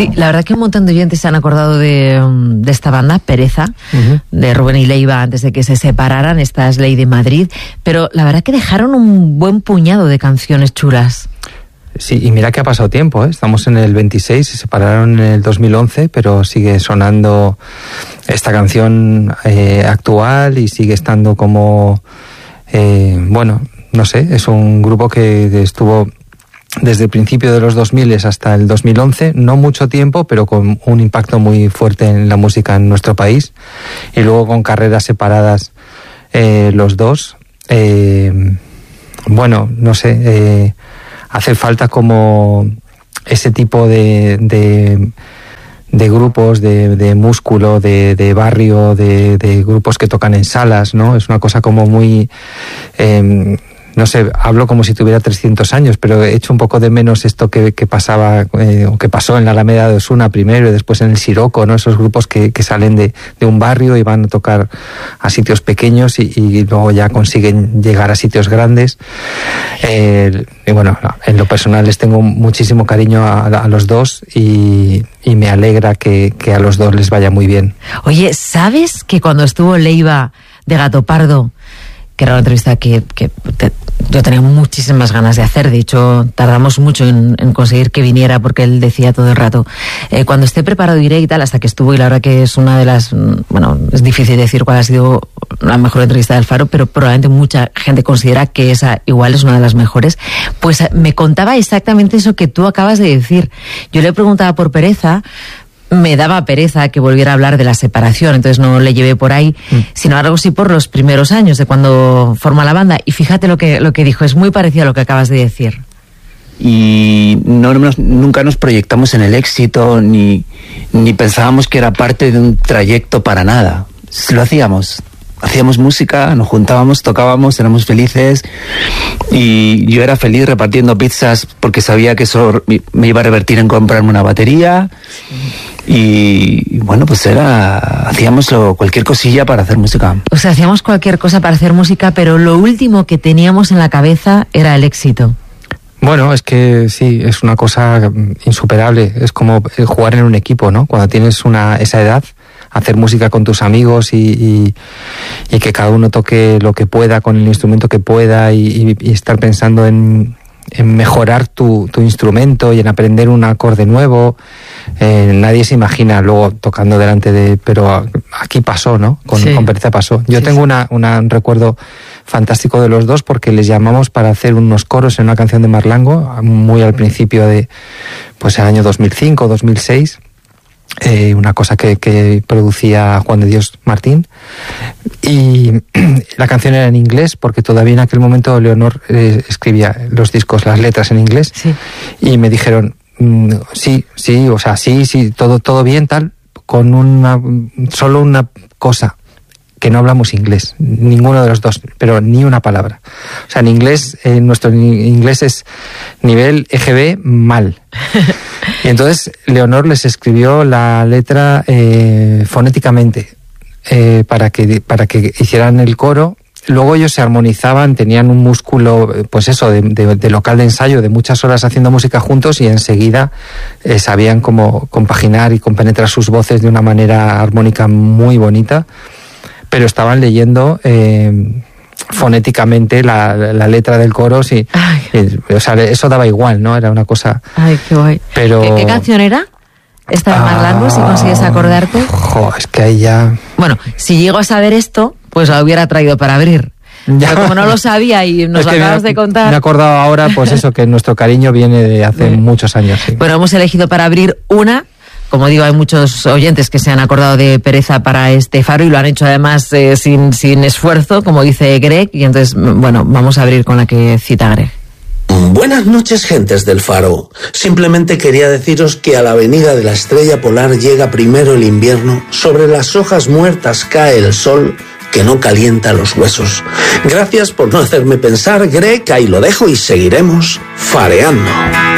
Sí, la verdad que un montón de oyentes se han acordado de esta banda, Pereza, de Rubén y Leiva, antes de que se separaran. Esta es Ley de Madrid, pero la verdad que dejaron un buen puñado de canciones chulas. Sí, y mira que ha pasado tiempo, ¿eh? Estamos en el 26, se separaron en el 2011, pero sigue sonando esta canción actual y sigue estando como, bueno, no sé, es un grupo que estuvo desde el principio de los 2000 hasta el 2011, no mucho tiempo, pero con un impacto muy fuerte en la música en nuestro país, y luego con carreras separadas los dos. Bueno, no sé, hace falta como ese tipo de grupos, de músculo, de barrio, de grupos que tocan en salas, ¿no? Es una cosa como muy... no sé, hablo como si tuviera 300 años, pero he hecho un poco de menos esto que pasaba, o que pasó en la Alameda de Osuna primero y después en el Siroco, ¿no? Esos grupos que salen de un barrio y van a tocar a sitios pequeños y luego ya consiguen llegar a sitios grandes. Y bueno, en lo personal les tengo muchísimo cariño a los dos y me alegra que a los dos les vaya muy bien. Oye, ¿sabes que cuando estuvo Leiva de Gato Pardo, que era una entrevista que yo tenía muchísimas ganas de hacer, de hecho tardamos mucho en conseguir que viniera porque él decía todo el rato, cuando esté preparado iré y tal, hasta que estuvo, y la verdad que es una de las, bueno, es difícil decir cuál ha sido la mejor entrevista del Faro, pero probablemente mucha gente considera que esa igual es una de las mejores. Pues me contaba exactamente eso que tú acabas de decir. Yo le preguntaba por Pereza, me daba pereza que volviera a hablar de la separación, entonces no le llevé por ahí, sino algo sí por los primeros años de cuando forma la banda. Y fíjate lo que dijo, es muy parecido a lo que acabas de decir. Y nunca nos proyectamos en el éxito, ni pensábamos que era parte de un trayecto para nada. Lo hacíamos música, nos juntábamos, tocábamos, éramos felices, y yo era feliz repartiendo pizzas porque sabía que eso me iba a revertir en comprarme una batería. Y bueno, pues hacíamos cualquier cosilla para hacer música. O sea, hacíamos cualquier cosa para hacer música, pero lo último que teníamos en la cabeza era el éxito. Bueno, es que sí, es una cosa insuperable. Es como jugar en un equipo, ¿no? Cuando tienes esa edad, hacer música con tus amigos y que cada uno toque lo que pueda con el instrumento que pueda y estar pensando en mejorar tu instrumento y en aprender un acorde nuevo. Nadie se imagina luego tocando delante pero aquí pasó, ¿no? Con Pereza pasó. Yo tengo un recuerdo fantástico de los dos porque les llamamos para hacer unos coros en una canción de Marlango, muy al principio el año 2005, 2006. Una cosa que producía Juan de Dios Martín, y la canción era en inglés porque todavía en aquel momento Leonor escribía los discos, las letras en inglés, y me dijeron sí, todo bien, tal, con solo una cosa, que no hablamos inglés, ninguno de los dos, pero ni una palabra. O sea, en inglés, nuestro inglés es nivel EGB mal. Y entonces Leonor les escribió la letra fonéticamente para que hicieran el coro. Luego ellos se armonizaban, tenían un músculo, pues eso, de local de ensayo, de muchas horas haciendo música juntos, y enseguida sabían cómo compaginar y compenetrar sus voces de una manera armónica muy bonita. Pero estaban leyendo fonéticamente la letra del coro, sí. O sea, eso daba igual, ¿no? Era una cosa... Ay, qué guay. Pero... ¿Qué canción era? ¿Esta de Marlango, si consigues acordarte? Es que ahí ya... Bueno, si llego a saber esto, pues la hubiera traído para abrir. Ya. Pero como no lo sabía y nos lo acabas de contar... Me he acordado ahora, pues eso, que nuestro cariño viene de hace muchos años, sí. Bueno, hemos elegido para abrir una... Como digo, hay muchos oyentes que se han acordado de Pereza para este Faro y lo han hecho además sin esfuerzo, como dice Greg, y entonces, bueno, vamos a abrir con la que cita Greg. Buenas noches, gentes del Faro. Simplemente quería deciros que a la avenida de la Estrella Polar llega primero el invierno, sobre las hojas muertas cae el sol que no calienta los huesos. Gracias por no hacerme pensar, Greg, ahí lo dejo y seguiremos fareando.